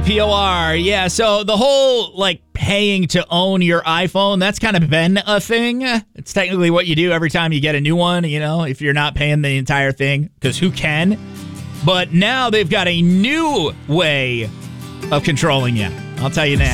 POR, yeah. So the whole, paying to own your iPhone, that's kind of been a thing. It's technically what you do every time you get a new one, if you're not paying the entire thing, because who can? But now they've got a new way of controlling you. I'll tell you next.